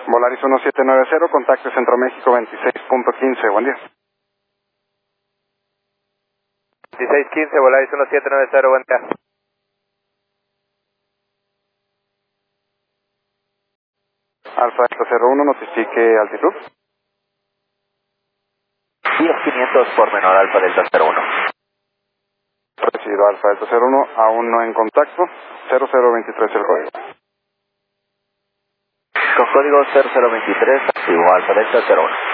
Volaris 1790, contacto Centro México 26.15, buen día. 2615, Volaris 1790, buen día. Alfa Delta 01, notifique altitud. 10500 por menor Alfa Delta 01. Recibido Alfa Delta 01, aún no en contacto, 0023 el código. Con código 0023, activo Alfa Delta 01.